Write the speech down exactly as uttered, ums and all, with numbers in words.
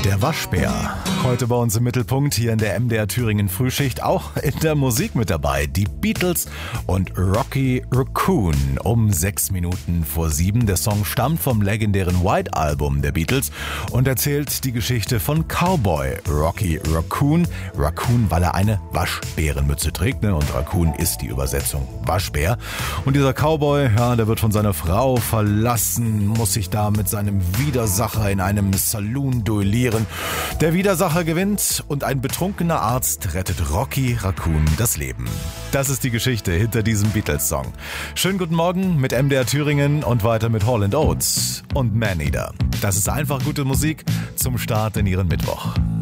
Der Waschbär. Heute bei uns im Mittelpunkt hier in der M D R Thüringen Frühschicht, auch in der Musik mit dabei. Die Beatles und Rocky Raccoon um sechs Minuten vor sieben. Der Song stammt vom legendären White Album der Beatles und erzählt die Geschichte von Cowboy Rocky Raccoon. Raccoon, weil er eine Waschbärenmütze trägt, ne? Und Raccoon ist die Übersetzung Waschbär. Und dieser Cowboy, ja, der wird von seiner Frau verlassen, muss sich da mit seinem Widersacher in einem Saloon duellieren. Der Widersacher gewinnt und ein betrunkener Arzt rettet Rocky Raccoon das Leben. Das ist die Geschichte hinter diesem Beatles-Song. Schönen guten Morgen mit M D R Thüringen und weiter mit Hall and Oates und Maneater. Das ist einfach gute Musik zum Start in Ihren Mittwoch.